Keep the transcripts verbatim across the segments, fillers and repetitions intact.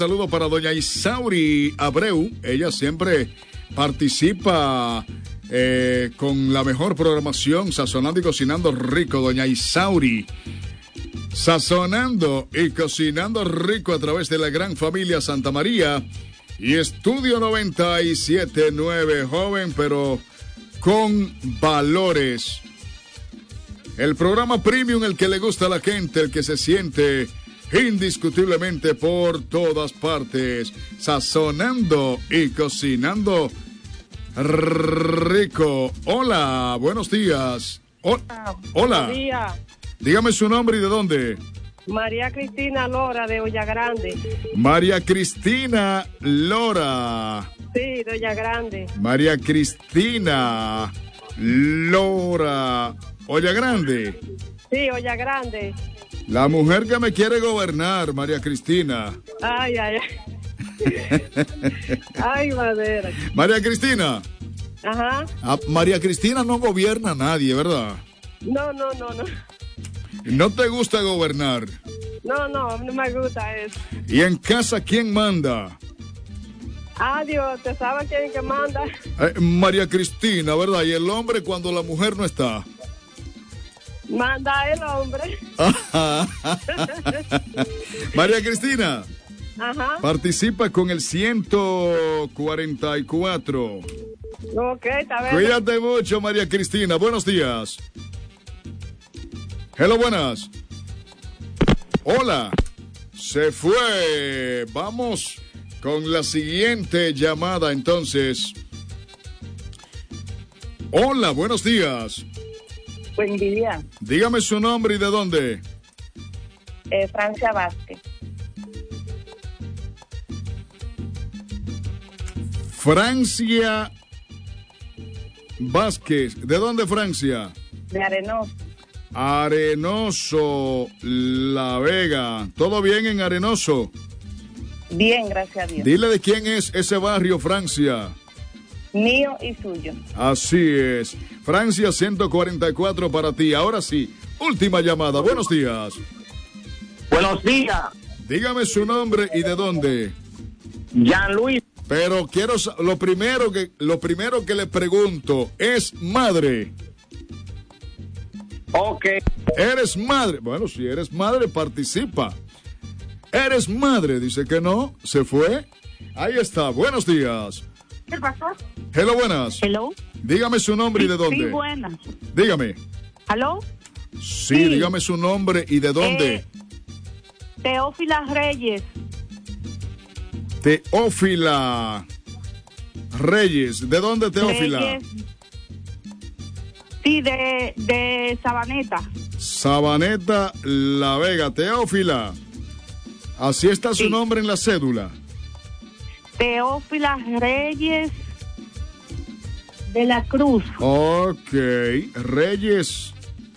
Saludo para doña Isauri Abreu. Ella siempre participa eh, con la mejor programación, sazonando y cocinando rico. Doña Isauri, sazonando y cocinando rico a través de la gran familia Santa María y Estudio noventa y siete punto nueve, joven pero con valores. El programa premium, el que le gusta a la gente, el que se siente indiscutiblemente por todas partes, sazonando y cocinando rico. Hola, buenos días. O- Hola. Buenos días. Dígame su nombre y de dónde. María Cristina Lora de Olla Grande. María Cristina Lora. Sí, de Olla Grande. María Cristina Lora. Olla Grande. Sí, Olla Grande. La mujer que me quiere gobernar, María Cristina. Ay, ay, ay. Ay, madera. María Cristina. Ajá. Ah, María Cristina no gobierna a nadie, ¿verdad? No, no, no, no. ¿No te gusta gobernar? No, no, no me gusta eso. ¿Y en casa quién manda? Adiós, ¿te sabes quién es que manda? Eh, María Cristina, ¿verdad? ¿Y el hombre cuando la mujer no está? Manda el hombre. María Cristina. Ajá. Participa con el ciento cuarenta y cuatro. Ok, está bien. Cuídate mucho, María Cristina. Buenos días. Hello, buenas. Hola. Se fue. Vamos con la siguiente llamada, entonces. Hola, buenos días. Buen día. Dígame su nombre y de dónde. Eh, Francia Vázquez. Francia Vázquez. ¿De dónde, Francia? De Arenoso. Arenoso, La Vega. ¿Todo bien en Arenoso? Bien, gracias a Dios. Dile de quién es ese barrio, Francia. Mío y suyo. Así es. Francia ciento cuarenta y cuatro para ti. Ahora sí, última llamada. Buenos días. Buenos días. Dígame su nombre y de dónde. Jean Luis. Pero quiero sa- lo primero que lo primero que le pregunto es madre. Ok. ¿Eres madre? Bueno, si eres madre, participa. ¿Eres madre? Dice que no. ¿Se fue? Ahí está. Buenos días. ¿Qué pasó? Hello, buenas. Hello. Dígame su nombre y de dónde. Sí, buenas. Dígame. ¿Aló? Sí, Sí. dígame su nombre y de dónde. Eh, Teófila Reyes. Teófila Reyes. ¿De dónde, Teófila? Reyes. Sí, de, de Sabaneta. Sabaneta, La Vega. Teófila. Así está su Sí. nombre en la cédula. Teófila Reyes de la Cruz. Ok, Reyes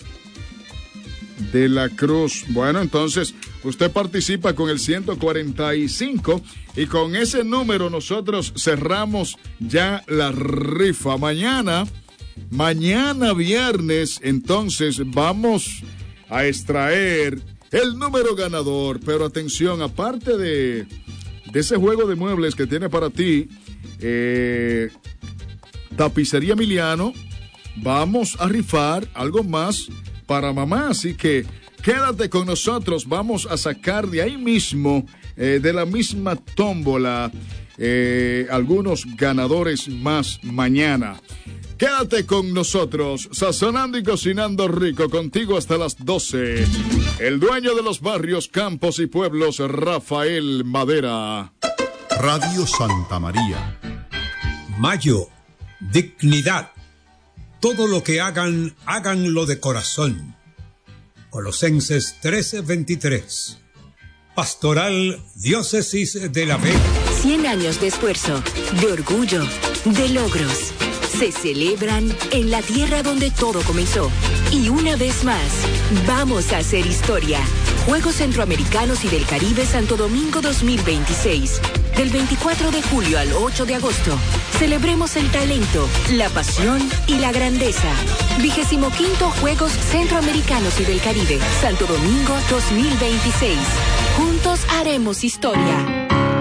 de la Cruz. Bueno, entonces usted participa con el ciento cuarenta y cinco y con ese número nosotros cerramos ya la rifa. Mañana, mañana viernes, entonces vamos a extraer el número ganador. Pero atención, aparte de, de ese juego de muebles que tiene para ti, eh... Tapicería Emiliano, vamos a rifar algo más para mamá, así que quédate con nosotros, vamos a sacar de ahí mismo, eh, de la misma tómbola, eh, algunos ganadores más mañana. Quédate con nosotros, sazonando y cocinando rico, contigo hasta las doce. El dueño de los barrios, campos y pueblos, Rafael Madera. Radio Santa María. Mayo, dignidad. Todo lo que hagan, háganlo de corazón. Colosenses trece veintitrés. Pastoral Diócesis de La Vega. cien años de esfuerzo, de orgullo, de logros. Se celebran en la tierra donde todo comenzó. Y una vez más, vamos a hacer historia. Juegos Centroamericanos y del Caribe Santo Domingo dos mil veintiséis. Del veinticuatro de julio al ocho de agosto. Celebremos el talento, la pasión y la grandeza. Vigésimo quinto Juegos Centroamericanos y del Caribe Santo Domingo dos mil veintiséis. Juntos haremos historia.